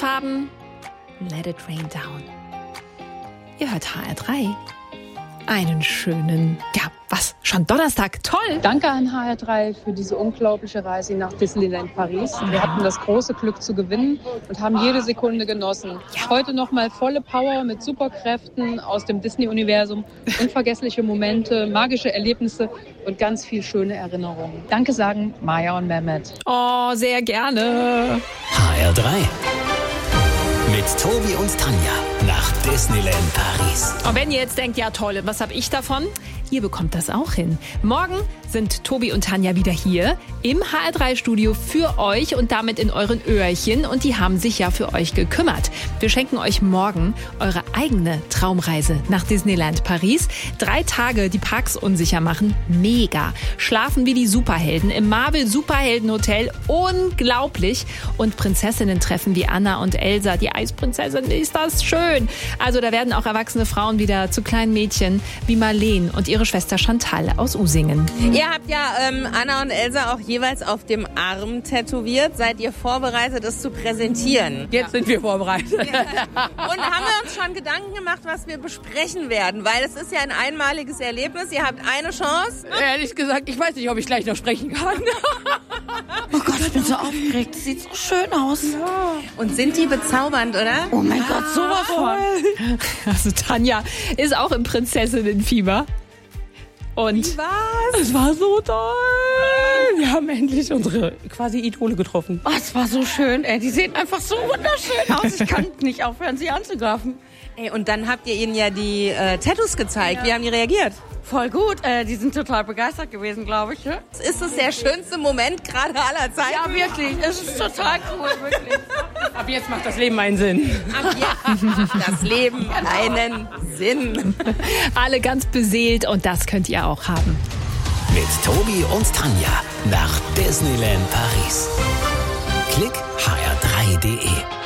Lieblingsfarben? Let it rain down. Ihr hört HR3. Einen schönen, schon Donnerstag, toll! Danke an HR3 für diese unglaubliche Reise nach Disneyland Paris. Wir hatten das große Glück zu gewinnen und haben jede Sekunde genossen. Heute nochmal volle Power mit Superkräften aus dem Disney-Universum, unvergessliche Momente, magische Erlebnisse und ganz viel schöne Erinnerungen. Danke sagen Maja und Mehmet. Oh, sehr gerne. HR3 mit Tobi und Tanja nach Disneyland Paris. Und wenn ihr jetzt denkt, ja toll, was habe ich davon? Ihr bekommt das auch hin. Morgen sind Tobi und Tanja wieder hier im HR3-Studio für euch und damit in euren Öhrchen. Und die haben sich ja für euch gekümmert. Wir schenken euch morgen eure eigene Traumreise nach Disneyland Paris. 3 Tage die Parks unsicher machen. Mega. Schlafen wie die Superhelden im Marvel Superheldenhotel. Unglaublich. Und Prinzessinnen treffen wie Anna und Elsa. Die Eisprinzessin, ist das schön. Also da werden auch erwachsene Frauen wieder zu kleinen Mädchen wie Marleen und ihre Schwester Chantal aus Usingen. Ihr habt ja Anna und Elsa auch jeweils auf dem Arm tätowiert. Seid ihr vorbereitet, es zu präsentieren? Jetzt sind wir vorbereitet. Und haben wir uns schon Gedanken gemacht, was wir besprechen werden? Weil es ist ja ein einmaliges Erlebnis. Ihr habt eine Chance. Ehrlich gesagt, ich weiß nicht, ob ich gleich noch sprechen kann. Oh Gott, ich bin so aufgeregt. Das sieht so schön aus. Ja. Und sind die bezaubernd, oder? Oh mein Gott, sowas von. Also Tanja ist auch im Prinzessinnenfieber. Und wie war's? Es war so toll. Wir haben endlich unsere quasi Idole getroffen. Oh, es war so schön. Die sehen einfach so wunderschön aus. Ich kann nicht aufhören, sie anzugreifen. Ey, und dann habt ihr ihnen ja die Tattoos gezeigt. Ja. Wie haben die reagiert? Voll gut. Die sind total begeistert gewesen, glaube ich. Ne? Ist es der schönste Moment gerade aller Zeiten? Ja, wirklich. Es ist total cool, wirklich. Ab jetzt macht das Leben einen Sinn. Ab jetzt macht das Leben einen Sinn. Alle ganz beseelt und das könnt ihr auch haben. Mit Tobi und Tanja nach Disneyland Paris. Klick hr3.de